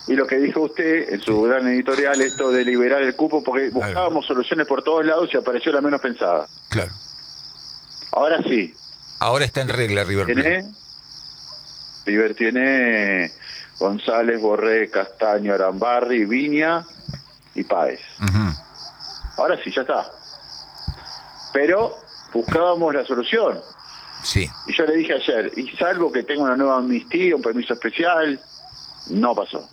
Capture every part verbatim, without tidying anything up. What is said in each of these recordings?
Y lo que dijo usted en su gran editorial, esto de liberar el cupo, porque buscábamos soluciones por todos lados y apareció la menos pensada. Claro. Ahora sí. Ahora está en regla River Plate. ¿Tiene? River tiene González, Borré, Castaño, Arambarri, Viña y Páez. Uh-huh. Ahora sí, ya está. Pero buscábamos la solución. Sí. Y yo le dije ayer, y salvo que tenga una nueva amnistía, un permiso especial, no pasó.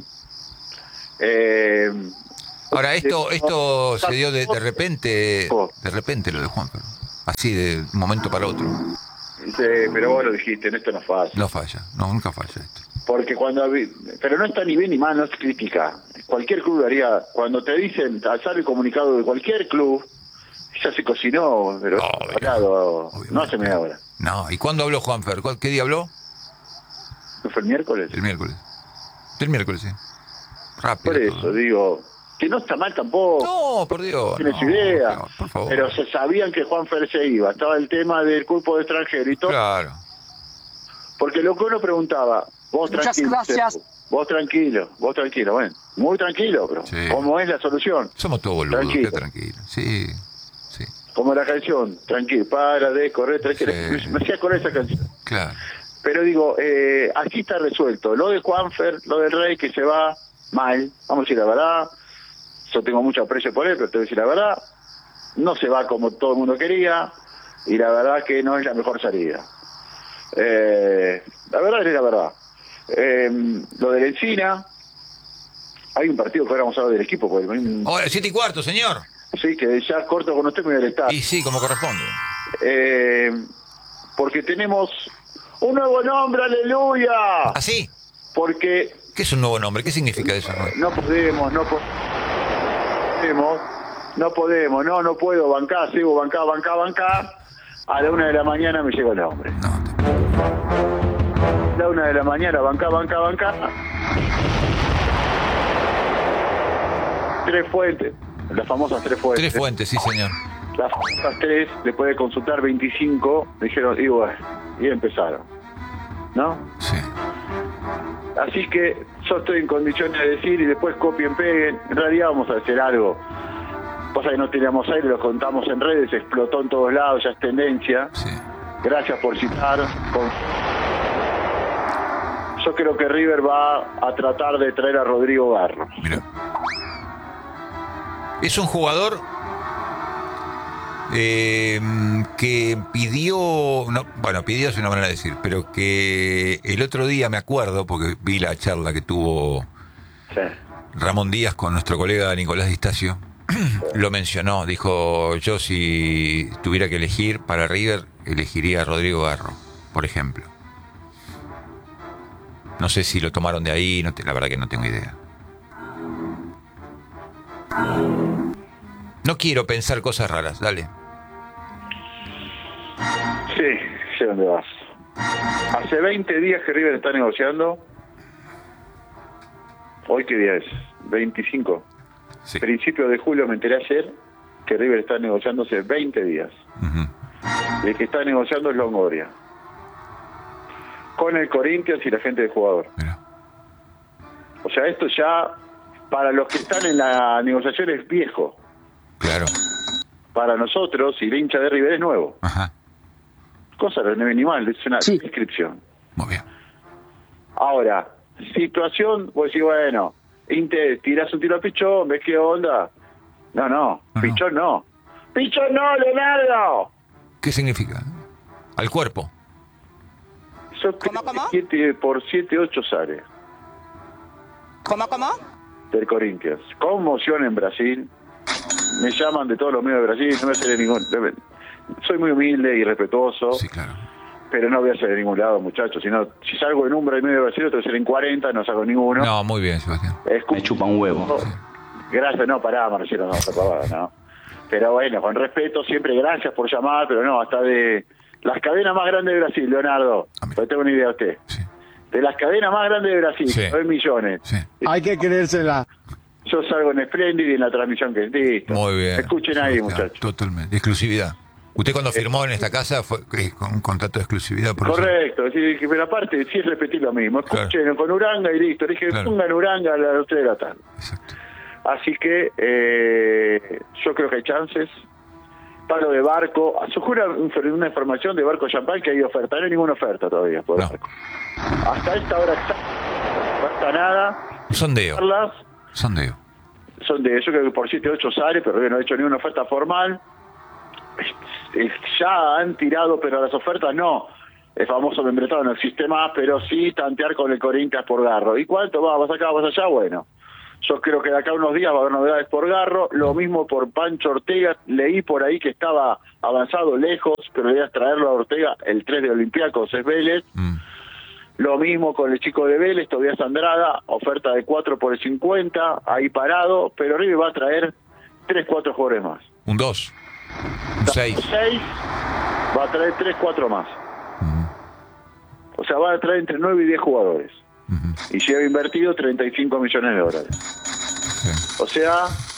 Eh, Ahora, esto esto se dio de, de repente, de repente lo de Juan, así de un momento para otro. Sí, pero vos lo dijiste, en esto no falla. No falla, no, nunca falla esto. Porque cuando, pero no está ni bien ni mal, no es crítica. Cualquier club haría, cuando te dicen, sale el comunicado de cualquier club, ya se cocinó, pero Obvio, parado, no hace obviamente. media hora. No, ¿y cuándo habló Juanfer? ¿Cuál- ¿Qué día habló? ¿No fue el miércoles? El miércoles. El miércoles, sí. Rápido. Por eso, todo. digo, que no está mal tampoco. No, por Dios. Tienes no, idea, no, por favor. pero se sabían que Juanfer se iba, estaba el tema del cuerpo de extranjero y todo, Claro. porque lo que uno preguntaba, vos Muchas tranquilo, gracias. Sepu, vos tranquilo, vos tranquilo, bueno, muy tranquilo, pero Sí. ¿cómo es la solución? Somos todos boludos, Tranquilo. qué tranquilo. Sí, sí, Como la canción, tranquilo, para de correr, tranquilo, Sí. me, me hacía correr esa canción. claro. Pero digo, eh, aquí está resuelto, lo de Juanfer, lo del Rey que se va mal, vamos a decir la verdad, yo tengo mucho aprecio por él, pero te voy a decir la verdad, no se va como todo el mundo quería, y la verdad que no es la mejor salida. Eh, la verdad es la verdad. Eh, lo de Encina, hay un partido que ahora vamos a hablar del equipo, porque hay un- Ahora, siete y cuarto, señor. sí, que ya corto con usted me voy al estadio. Y sí, como corresponde. Eh, porque tenemos un nuevo nombre, aleluya. ¿Así? Porque ¿Qué es un nuevo nombre? ¿Qué significa eso? no podemos, no po- podemos, no podemos, no, no puedo bancar, sigo bancar, bancar, bancar. A la una de la mañana me llega el hombre. No, te- A la una de la mañana, bancar, bancar, bancar. Tres fuentes, las famosas tres fuentes. Tres fuentes, sí, señor. Las famosas tres, después de consultar veinticinco, dijeron, y bueno, y empezaron. ¿No? Sí. Así que yo estoy en condiciones de decir y después copien, peguen. En realidad vamos a hacer algo. Pasa que no teníamos aire, lo contamos en redes, explotó en todos lados, ya es tendencia. Sí. Gracias por citar. Con- Yo creo que River va a tratar de traer a Rodrigo Garro. Mira. Es un jugador eh, que pidió, no, bueno, pidió es una manera de decir, pero que el otro día me acuerdo, porque vi la charla que tuvo Sí. Ramón Díaz con nuestro colega Nicolás Distacio, lo mencionó, dijo, yo si tuviera que elegir para River, elegiría a Rodrigo Garro, por ejemplo. No sé si lo tomaron de ahí, no te, la verdad que no tengo idea. No quiero pensar cosas raras, dale. Sí, sé dónde vas. Hace veinte días que River está negociando. ¿Hoy qué día es? veinticinco. Sí. Principio de julio me enteré ayer que River está negociando hace veinte días. Uh-huh. Y el que está negociando es Longoria. Con el Corinthians y la gente del jugador. Mira. O sea, esto ya, para los que están en la negociación es viejo. Claro. Para nosotros, y el hincha de River es nuevo. Ajá. Cosa no es ni mal, es una Sí. descripción. Muy bien. Ahora, situación, vos decís, bueno, Inter, tirás un tiro a Pichón, ¿ves qué onda? No, no, Ajá. Pichón no. ¡Pichón no, Leonardo! ¿Qué significa? Al cuerpo. Yo creo ¿Cómo, cómo? que siete por siete, ocho sale ¿Cómo, cómo? del Corinthians. Conmoción en Brasil. Me llaman de todos los medios de Brasil, no voy a hacer de ningún... Soy muy humilde y respetuoso, Sí, claro. pero no voy a hacer de ningún lado, muchachos. Si, no, si salgo en Umbra y medio de Brasil, tengo que ser en cuarenta, no salgo ninguno. No, muy bien, Sebastián. Escu- Me chupa un huevo. Gracias, no, pará, Marcelo, no, esa pavada, no. Pero bueno, con respeto, siempre gracias por llamar, pero no, hasta de las cadenas más grandes de Brasil, Leonardo. Ah, mira. Pero tengo una idea de usted. Sí. De las cadenas más grandes de Brasil, Sí. nueve millones. Sí. Hay que creérsela. Yo salgo en Splendid y en la transmisión que es listo. Muy bien. Escuchen ahí, Sebastián, muchachos. Totalmente. Exclusividad. Usted cuando firmó en esta casa fue eh, con un contrato de exclusividad. Por Correcto, es decir, que, pero aparte sí es repetir lo mismo. Escuchen Claro. con Uranga y listo. Le dije, Claro. pongan Uranga a las tres de la tarde. Exacto. Así que eh, yo creo que hay chances. Palo de Barco, surgió una, una información de Barco Champagne que hay oferta, no hay ninguna oferta todavía por No. Barco. Hasta esta hora exacta, no está nada. Un sondeo. Charlas Sondeo. son de, yo creo que por siete o ocho sale, pero no ha hecho ninguna oferta formal. Eh, Ya han tirado, pero las ofertas no. El famoso membretado no existe más, pero sí tantear con el Corinthians por Garro. ¿Y cuánto va? ¿Vas acá, vas allá? Bueno. Yo creo que de acá a unos días va a haber novedades por Garro, lo mismo por Pancho Ortega, leí por ahí que estaba avanzado lejos, pero la idea es traerlo a Ortega, el tres de Olympiacos es Vélez, Mm. lo mismo con el chico de Vélez, Tobias Andrada, oferta de cuatro por el cincuenta, ahí parado, pero River va a traer tres, cuatro jugadores más. Un dos. Un seis. seis, va a traer tres, cuatro más. O sea, va a traer entre nueve y diez jugadores. Ujú. Y lleva invertido treinta y cinco millones de dólares. Sí. O sea,